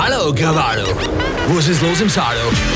Hallo, Cavallo. Wo ist es los im Salo?